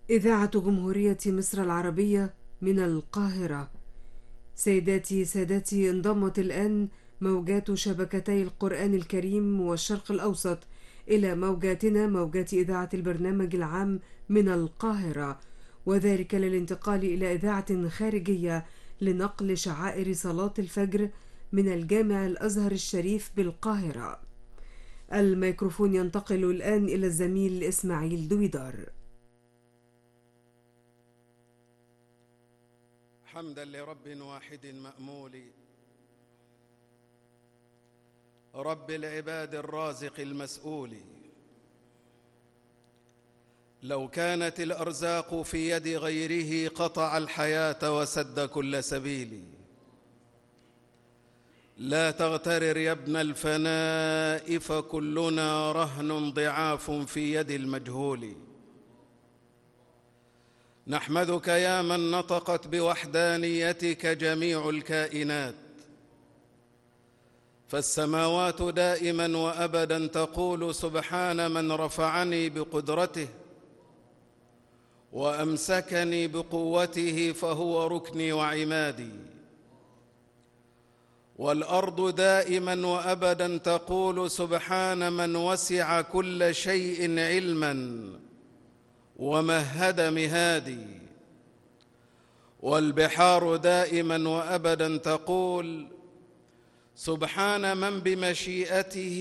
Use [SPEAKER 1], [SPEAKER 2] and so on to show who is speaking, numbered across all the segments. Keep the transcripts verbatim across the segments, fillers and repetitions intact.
[SPEAKER 1] إذاعة جمهورية مصر العربية من القاهرة. سيداتي سادتي، انضمت الآن موجات شبكتي القرآن الكريم والشرق الأوسط إلى موجاتنا، موجات إذاعة البرنامج العام من القاهرة، وذلك للانتقال إلى إذاعة خارجية لنقل شعائر صلاة الفجر من الجامع الأزهر الشريف بالقاهرة. الميكروفون ينتقل الآن إلى الزميل إسماعيل دويدار.
[SPEAKER 2] حمدا لرب واحد مأمول، رب العباد الرازق المسؤول. لو كانت الأرزاق في يد غيره قطع الحياة وسد كل سبيل. لا تغترر يا ابن الفناء فكلنا رهن ضعاف في يد المجهول. نحمدك يا من نطقت بوحدانيتك جميع الكائنات، فالسماوات دائما وأبدا تقول سبحان من رفعني بقدرته وأمسكني بقوته فهو ركني وعمادي. والأرض دائما وأبدا تقول سبحان من وسع كل شيء علما ومهد مهادي. والبحار دائما وأبدا تقول سبحان من بمشيئته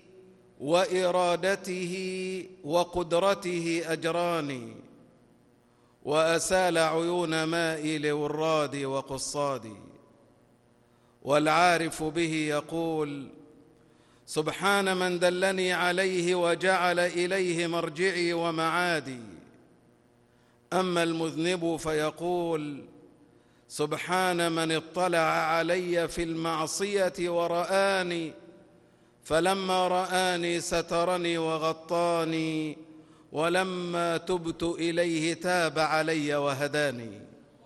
[SPEAKER 2] وإرادته وقدرته أجراني وأسال عيون مائي لوراد وقصادي. والعارف به يقول سبحان من دلني عليه وجعل إليه مرجعي ومعادي. أما المذنب فيقول سبحان من اطلع علي في المعصية ورآني، فلما رآني سترني وغطاني، ولما تبت إليه تاب علي وهداني.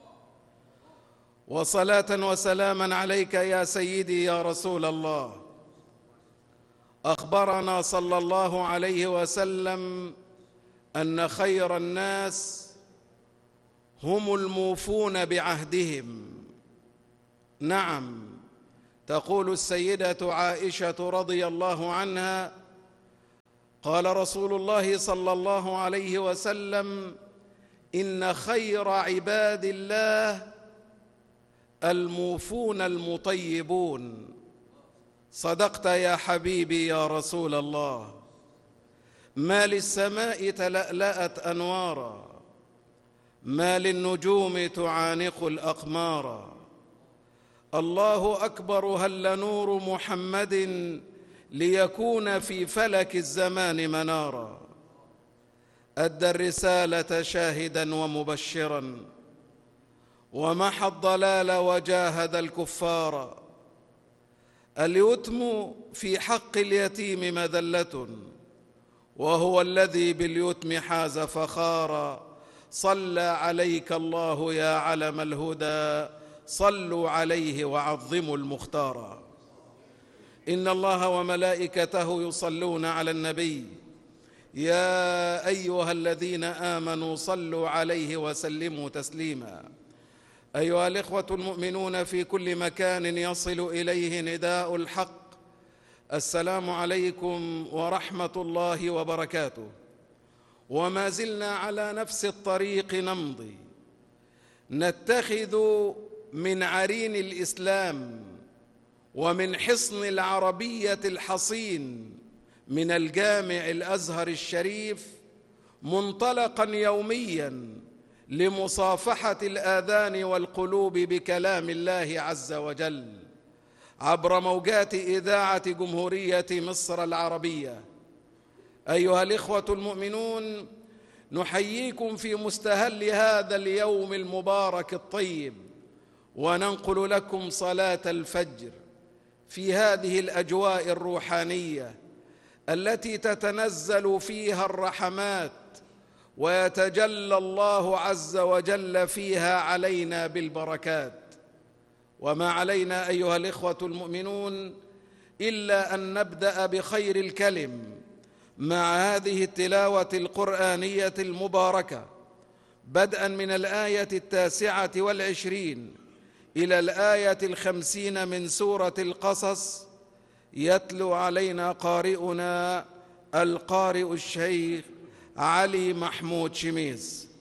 [SPEAKER 2] وصلاة وسلاما عليك يا سيدي يا رسول الله. أخبرنا صلى الله عليه وسلم أن خير الناس هم الموفون بعهدهم. نعم، تقول السيدة عائشة رضي الله عنها قال رسول الله صلى الله عليه وسلم إن خير عباد الله الموفون المطيبون. صدقت يا حبيبي يا رسول الله. ما للسماء تلألأت أنوارا، ما للنجوم تعانق الأقمار. الله أكبر هل نور محمد ليكون في فلك الزمان منارا. أدى الرسالة شاهدا ومبشرا ومحى الضلال وجاهد الكفار. اليتم في حق اليتيم مذلة، وهو الذي باليتم حاز فخارا. صلى عليك الله يا علم الهدى، صلوا عليه وعظموا المختار. إن الله وملائكته يصلون على النبي يا أيها الذين آمنوا صلوا عليه وسلموا تسليما. أيها الإخوة المؤمنون في كل مكان يصل إليه نداء الحق، السلام عليكم ورحمة الله وبركاته. وما زلنا على نفس الطريق نمضي، نتخذ من عرين الإسلام ومن حصن العربية الحصين من الجامع الأزهر الشريف منطلقا يوميا لمصافحة الآذان والقلوب بكلام الله عز وجل عبر موجات إذاعة جمهورية مصر العربية. أيها الإخوة المؤمنون، نحييكم في مستهل هذا اليوم المبارك الطيب، وننقل لكم صلاة الفجر في هذه الأجواء الروحانية التي تتنزل فيها الرحمات ويتجلى الله عز وجل فيها علينا بالبركات. وما علينا أيها الإخوة المؤمنون إلا أن نبدأ بخير الكلم مع هذه التلاوة القرآنية المباركة بدءا من الآية التاسعة والعشرين إلى الآية الخمسين من سورة القصص، يتلو علينا قارئنا القارئ الشيخ علي محمود شميس.